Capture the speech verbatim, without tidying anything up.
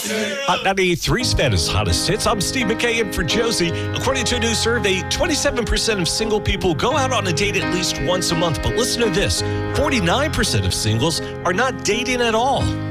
Hot ninety-three's Spanish hottest hits. I'm Steve McKay in for Josie. According to a new survey, twenty-seven percent of single people go out on a date at least once a month. But listen to this, forty-nine percent of singles are not dating at all.